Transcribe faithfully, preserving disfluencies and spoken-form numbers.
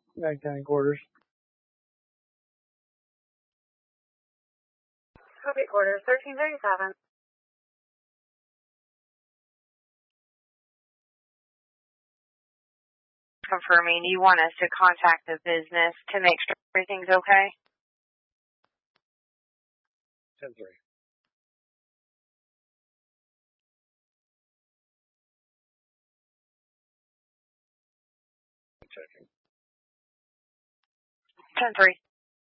Nine County Quarters. Okay, Quarters, thirteen thirty-seven. Confirming you want us to contact the business to make sure everything's okay? ten three. Checking. ten three.